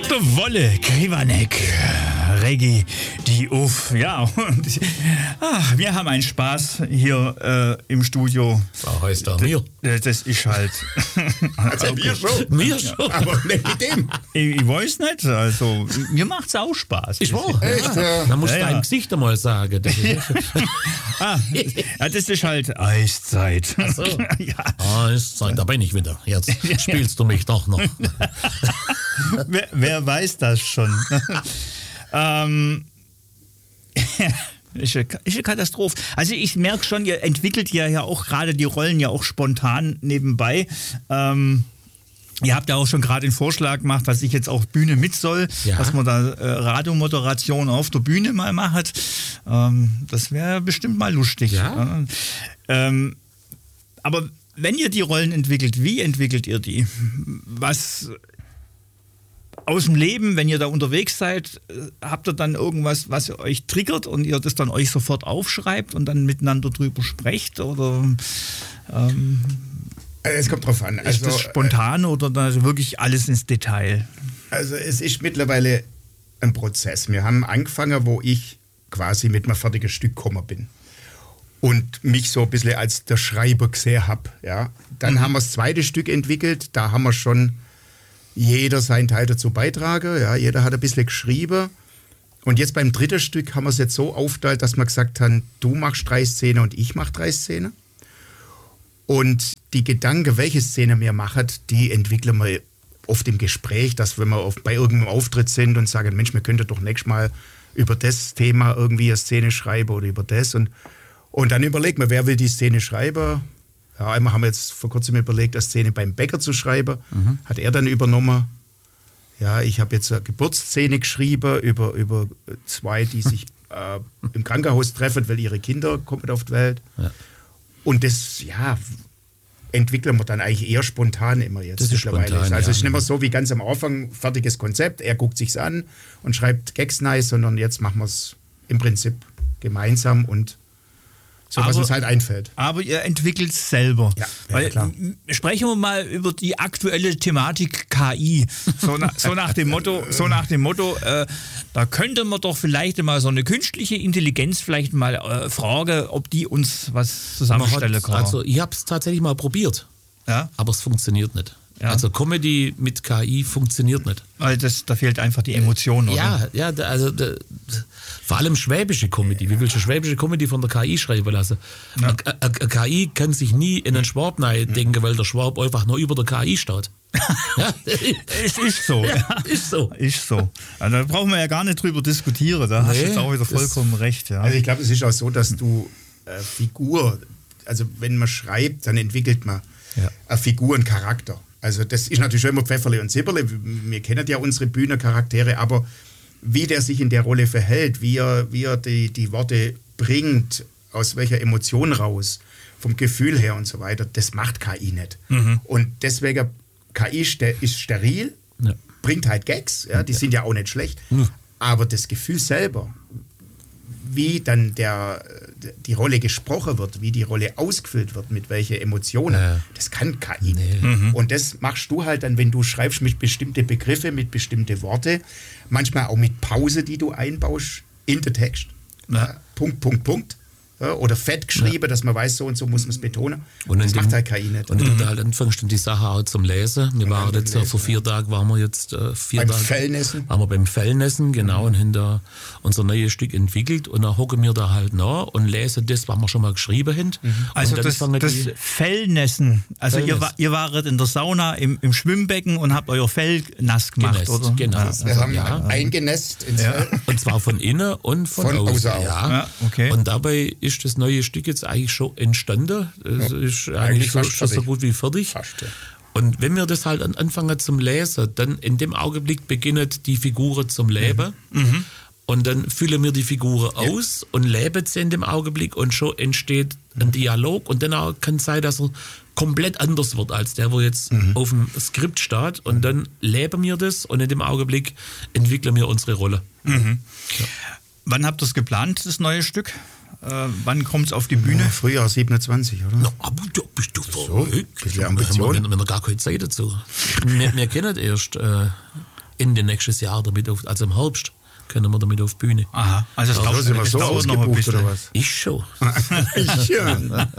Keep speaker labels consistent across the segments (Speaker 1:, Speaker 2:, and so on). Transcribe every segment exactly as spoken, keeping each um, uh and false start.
Speaker 1: Der Wolle Krivanek, Reggae, die Uff, ja. Und, ach, wir haben einen Spaß hier äh, im Studio.
Speaker 2: Was heißt da mir?
Speaker 1: Das, das ist halt.
Speaker 3: Also
Speaker 1: okay.
Speaker 3: mir schon.
Speaker 2: Mir schon.
Speaker 3: Aber nicht mit dem.
Speaker 1: Ich, ich weiß nicht, also mir macht es auch Spaß.
Speaker 2: Ich war.
Speaker 3: Echt, ja.
Speaker 2: Da musst du
Speaker 1: Ja,
Speaker 2: dein
Speaker 1: ja.
Speaker 2: Gesicht einmal sagen. Das ist
Speaker 1: ah, ja, das ist halt Eiszeit.
Speaker 2: Ach so.
Speaker 1: Ja.
Speaker 2: Ah, ist Zeit, da bin ich wieder. Jetzt spielst du mich doch noch.
Speaker 1: wer, wer weiß das schon? ähm, ist, eine, ist eine Katastrophe. Also ich merke schon, ihr entwickelt ja, ja auch gerade die Rollen ja auch spontan nebenbei. Ähm, Ihr habt ja auch schon gerade den Vorschlag gemacht, dass ich jetzt auf Bühne mit soll,
Speaker 2: Ja.
Speaker 1: dass man da äh, Radiomoderation auf der Bühne mal macht. Ähm, das wäre bestimmt mal lustig.
Speaker 2: Ja.
Speaker 1: Ähm, aber wenn ihr die Rollen entwickelt, wie entwickelt ihr die? Was aus dem Leben, wenn ihr da unterwegs seid, äh, habt ihr dann irgendwas, was euch triggert und ihr das dann euch sofort aufschreibt und dann miteinander drüber sprecht? Oder ähm,
Speaker 3: Es kommt drauf an.
Speaker 1: ist
Speaker 3: Also,
Speaker 1: das spontan oder dann wirklich alles ins Detail?
Speaker 3: also es ist mittlerweile ein Prozess. Wir haben angefangen, wo ich quasi mit einem fertigen Stück gekommen bin. Und mich so ein bisschen als der Schreiber gesehen habe. Ja. Dann
Speaker 1: Mhm.
Speaker 3: haben wir das zweite Stück entwickelt. Da haben wir schon jeder seinen Teil dazu beitragen. Ja. Jeder hat ein bisschen geschrieben. Und jetzt beim dritten Stück haben wir es jetzt so aufgeteilt, dass wir gesagt haben, du machst drei Szenen und ich mach drei Szenen. Und die Gedanken, welche Szene wir machen, die entwickeln wir oft im Gespräch, dass wenn wir auf, bei irgendeinem Auftritt sind und sagen, Mensch, wir könnten doch nächstes Mal über das Thema irgendwie eine Szene schreiben oder über das. Und, und dann überlegt man, wer will die Szene schreiben. Ja, einmal haben wir jetzt vor kurzem überlegt, eine Szene beim Bäcker zu schreiben.
Speaker 2: Mhm.
Speaker 3: Hat er dann übernommen. Ja, ich habe jetzt eine Geburtsszene geschrieben über, über zwei, die sich äh, im Krankenhaus treffen, weil ihre Kinder kommen auf die Welt.
Speaker 2: Ja.
Speaker 3: Und das, ja, entwickeln wir dann eigentlich eher spontan immer jetzt
Speaker 2: Das ist
Speaker 3: mittlerweile.
Speaker 2: spontan,
Speaker 3: Also
Speaker 2: ja.
Speaker 3: es ist nicht mehr so wie ganz am Anfang, fertiges Konzept, er guckt sich's an und schreibt Gags nice, sondern jetzt machen wir es im Prinzip gemeinsam und so, was
Speaker 1: Aber-
Speaker 3: uns halt einfällt.
Speaker 1: Aber ihr entwickelt es selber.
Speaker 3: Ja, ja,
Speaker 1: Weil,
Speaker 3: klar.
Speaker 1: m- sprechen wir mal über die aktuelle Thematik K I. So, na, so nach dem Motto, so nach dem Motto äh, da könnte man doch vielleicht mal so eine künstliche Intelligenz vielleicht mal äh, fragen, ob die uns was
Speaker 2: Man
Speaker 1: zusammenstellen
Speaker 2: hat,
Speaker 1: kann.
Speaker 2: also ich habe es tatsächlich mal probiert,
Speaker 1: ja?
Speaker 2: aber es funktioniert nicht.
Speaker 1: Ja.
Speaker 2: Also Comedy mit K I funktioniert nicht.
Speaker 1: Weil das, da fehlt einfach die Emotion, oder?
Speaker 2: Ja, ja, da- also da, vor allem schwäbische Comedy. Wie willst du schwäbische Comedy von der K I schreiben lassen?
Speaker 1: Ja.
Speaker 2: Eine eine K I kann sich nie in einen Schwab denken, weil der Schwab einfach nur über der K I steht. Ja,
Speaker 1: Es ist so.
Speaker 2: ja, ist so.
Speaker 1: Ist so. Also da brauchen wir ja gar nicht drüber diskutieren. Da hast du
Speaker 2: Nee,
Speaker 1: jetzt auch wieder
Speaker 2: das-
Speaker 1: vollkommen recht. Ja.
Speaker 3: Also ich glaube, es ist auch so, dass du äh, Figur, also wenn man schreibt, dann entwickelt man
Speaker 1: Ja.
Speaker 3: eine Figur, einen Charakter. Also das ist natürlich schon immer Pfefferle und Zipperle. Wir kennen ja unsere Bühnencharaktere, aber wie der sich in der Rolle verhält, wie er, wie er die, die Worte bringt, aus welcher Emotion raus, vom Gefühl her und so weiter, das macht K I nicht. Und deswegen, K I ste- ist steril,
Speaker 2: Ja.
Speaker 3: bringt halt Gags, ja, die sind ja auch nicht schlecht, aber das Gefühl selber, wie dann der, die Rolle gesprochen wird, wie die Rolle ausgefüllt wird, mit welchen Emotionen,
Speaker 2: Ja.
Speaker 3: das kann K I nicht.
Speaker 1: Mhm.
Speaker 3: Und das machst du halt dann, wenn du schreibst mit bestimmten Begriffe, mit bestimmten Worte, manchmal auch mit Pause, die du einbaust in den Text.
Speaker 1: Ja.
Speaker 3: Ja, Punkt, Punkt, Punkt. Ja, oder fett geschrieben, dass man weiß, so und so muss man es betonen.
Speaker 2: Und
Speaker 3: das
Speaker 2: in
Speaker 3: macht
Speaker 2: dem-
Speaker 3: halt K I nicht.
Speaker 2: Und wenn du halt anfängst, dann die Sache auch zum Lesen. Wir waren
Speaker 3: dann
Speaker 2: jetzt
Speaker 3: zum
Speaker 2: äh, vor
Speaker 3: Lesen,
Speaker 2: vier Tagen, waren wir jetzt äh, vier
Speaker 3: Beim
Speaker 2: Tage.
Speaker 3: Fellnessen.
Speaker 2: Waren wir beim Fellnessen, genau, und haben da unser neues Stück entwickelt. Und dann hocken wir da halt nach und lesen das, was wir schon mal geschrieben haben.
Speaker 1: Also
Speaker 2: und dann
Speaker 1: das,
Speaker 2: fangen
Speaker 1: das
Speaker 2: die,
Speaker 1: Fellnässen. Also ihr,
Speaker 2: Fellnässen.
Speaker 1: wa- ihr waret in der Sauna im, im Schwimmbecken und habt euer Fell nass gemacht,
Speaker 2: Genässt,
Speaker 1: oder?
Speaker 2: genau.
Speaker 1: Ja.
Speaker 3: Wir haben
Speaker 2: ja.
Speaker 3: eingenässt ins Fell.
Speaker 2: Und zwar von innen und von,
Speaker 3: Von
Speaker 2: außen.
Speaker 3: außen auch.
Speaker 2: Ja.
Speaker 1: Ja, okay.
Speaker 2: Und dabei ist das neue Stück jetzt eigentlich schon entstanden. Es ist eigentlich,
Speaker 3: eigentlich
Speaker 2: so,
Speaker 3: fast
Speaker 2: schon so
Speaker 3: fertig.
Speaker 2: gut wie fertig.
Speaker 3: Fast, ja.
Speaker 2: Und wenn wir das halt an- anfangen zum Lesen, dann in dem Augenblick beginnen die Figuren zum Leben.
Speaker 1: Mhm.
Speaker 2: Und dann füllen wir die Figuren aus und leben sie in dem Augenblick und schon entsteht ein Dialog. Und dann auch kann es sein, dass er komplett anders wird als der, wo jetzt auf dem Skript steht. Und dann leben wir das und in dem Augenblick entwickeln wir unsere Rolle.
Speaker 1: Wann habt ihr es geplant, das neue Stück? Äh, wann kommt es auf die Bühne?
Speaker 3: Frühjahr siebenundzwanzig, oder?
Speaker 2: Na, aber da bist du verrückt.
Speaker 3: bisschen
Speaker 2: Wir
Speaker 3: Ambition.
Speaker 2: haben wir gar keine Zeit dazu. Wir, wir kennen erst äh, Ende nächstes Jahr damit auf, also im Herbst, können wir damit auf die Bühne.
Speaker 1: Aha, also es
Speaker 3: Da
Speaker 1: dauert,
Speaker 3: sind wir
Speaker 1: es
Speaker 3: so
Speaker 1: dauert noch ein
Speaker 3: ausgebucht
Speaker 1: bisschen.
Speaker 3: oder was?
Speaker 2: Ich schon.
Speaker 3: Ja.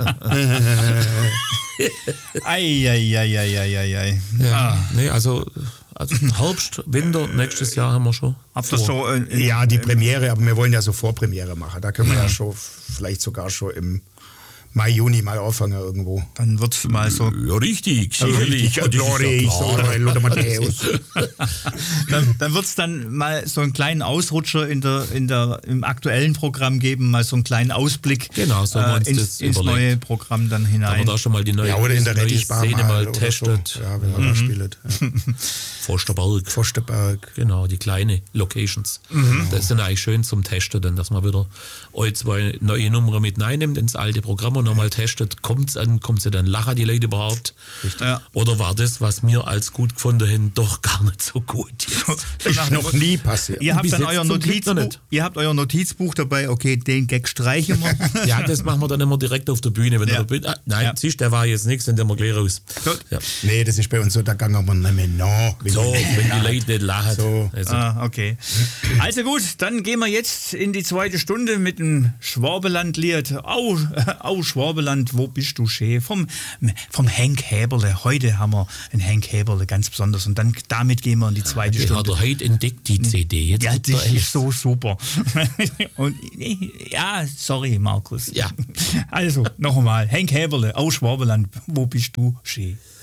Speaker 1: Eieieiei.
Speaker 2: Ja, nee, also, also Herbst, Winter, nächstes Jahr haben wir schon.
Speaker 1: Habt ihr so äh,
Speaker 3: Ja, die Premiere, aber wir wollen ja so Vorpremiere machen. Da können wir ja schon, vielleicht sogar schon im Mai, Juni mal anfangen irgendwo.
Speaker 1: dann wird's mal so,
Speaker 2: Ja, richtig,
Speaker 3: Richtig,
Speaker 2: sicherlich.
Speaker 3: Glory, so, Lothar Matthäus.
Speaker 1: dann, dann wird's dann mal so einen kleinen Ausrutscher in der, in der, im aktuellen Programm geben, mal so einen kleinen Ausblick
Speaker 2: Genau, so haben wir uns
Speaker 1: ins,
Speaker 2: das
Speaker 1: ins
Speaker 2: überlegt.
Speaker 1: neue Programm dann
Speaker 2: Haben
Speaker 1: hinein.
Speaker 2: wir da schon mal die neue,
Speaker 3: Ja, oder in der
Speaker 2: neue
Speaker 3: Rettichbar
Speaker 2: Szene mal
Speaker 3: oder
Speaker 2: testet.
Speaker 3: So. Ja, wenn man da spielt. Ja.
Speaker 2: Forsterberg.
Speaker 3: Forsterberg.
Speaker 2: Genau, die kleine Locations. Das ist dann eigentlich schön zum Testen, dann, dass man wieder euch zwei neue Nummern mit reinnimmt ins alte Programm und nochmal testet, kommt es an, kommt sie dann, lachen die Leute überhaupt?
Speaker 1: Ja.
Speaker 2: Oder war das, was wir als gut gefunden haben, doch gar nicht so gut jetzt?
Speaker 3: Ist noch nie passiert.
Speaker 1: Ihr habt
Speaker 2: Bis
Speaker 1: dann
Speaker 2: jetzt
Speaker 1: euer
Speaker 2: zum Glück noch
Speaker 1: Notizbuch,
Speaker 2: nicht.
Speaker 1: ihr habt euer Notizbuch dabei, okay, den Gag streichen wir.
Speaker 2: Ja, das machen wir dann immer direkt auf der Bühne. Wenn
Speaker 1: Ja.
Speaker 2: er der Bühne, ah, nein,
Speaker 1: Ja.
Speaker 2: siehst, der war jetzt nichts, dann nehmen wir gleich raus.
Speaker 1: Gut.
Speaker 2: Ja.
Speaker 3: Nee, das ist bei uns so, da gehen wir nicht mehr nach.
Speaker 2: So, wenn die Leute nicht lachen.
Speaker 3: So.
Speaker 2: Also,
Speaker 1: Ah, okay. Also gut, dann gehen wir jetzt in die zweite Stunde mit dem Schwabeland-Lied. Au, au, Schwabeland, wo bist du schön? Vom, vom Henk Häberle. Heute haben wir einen Henk Häberle ganz besonders. Und dann damit gehen wir in die zweite
Speaker 2: die hat
Speaker 1: Stunde.
Speaker 2: er heute entdeckt, die C D. Jetzt
Speaker 1: Ja,
Speaker 2: wird er
Speaker 1: das
Speaker 2: echt-
Speaker 1: ist so super. Und, ja, sorry, Markus.
Speaker 2: Ja.
Speaker 1: Also, noch einmal. Henk Häberle aus Schwabeland. Wo bist du schön?